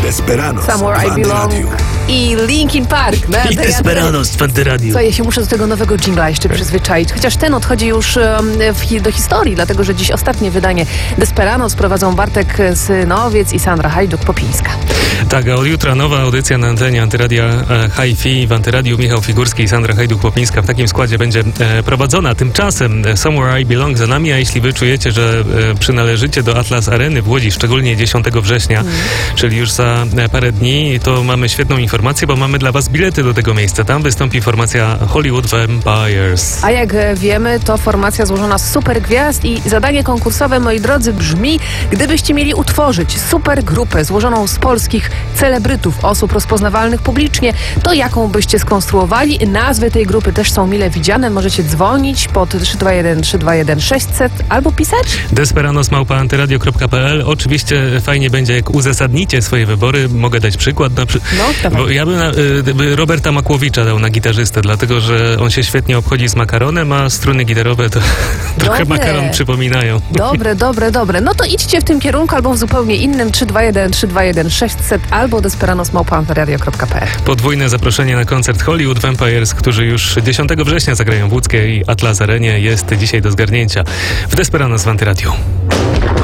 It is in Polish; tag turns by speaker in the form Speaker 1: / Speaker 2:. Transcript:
Speaker 1: Desperados
Speaker 2: Somewhere I
Speaker 1: w
Speaker 2: Belong
Speaker 1: Antyradiu.
Speaker 2: i Linkin Park.
Speaker 3: I Desperados w Antyradiu.
Speaker 2: Co, ja się muszę do tego nowego dżingla jeszcze przyzwyczaić. Chociaż ten odchodzi już do historii, dlatego że dziś ostatnie wydanie Desperados prowadzą Bartek Synowiec i Sandra Hajduk-Popińska.
Speaker 3: Tak, a od jutra nowa audycja na antenie Antyradia Hi-Fi w Antyradiu. Michał Figurski i Sandra Hajduk-Popińska w takim składzie będzie prowadzona. Tymczasem Somewhere I Belong za nami, a jeśli wy czujecie, że przynależycie do Atlas Areny w Łodzi, szczególnie 10 września, czyli już za parę dni, to mamy świetną informację, bo mamy dla was bilety do tego miejsca. Tam wystąpi formacja Hollywood Vampires.
Speaker 2: A jak wiemy, to formacja złożona z super gwiazd i zadanie konkursowe, moi drodzy, brzmi: gdybyście mieli utworzyć super grupę złożoną z polskich celebrytów, osób rozpoznawalnych publicznie, to jaką byście skonstruowali? Nazwy tej grupy też są mile widziane. Możecie dzwonić pod 321 321 600 albo pisać
Speaker 3: desperanos@antyradio.pl. Oczywiście fajnie będzie, jak uzasadnicie swoje wybory. Mogę dać przykład. Bo ja bym Roberta Makłowicza dał na gitarzystę, dlatego że on się świetnie obchodzi z makaronem, a struny gitarowe to trochę makaron przypominają.
Speaker 2: Dobre. No to idźcie w tym kierunku albo w zupełnie innym. 321 321 600 albo desperanos@antyradio.pl.
Speaker 3: Podwójne zaproszenie na koncert Hollywood Vampires, którzy już 10 września zagrają w łódzkiej Atlas Arenie, jest dzisiaj do zgarnięcia w Desperanos w Antyradiu.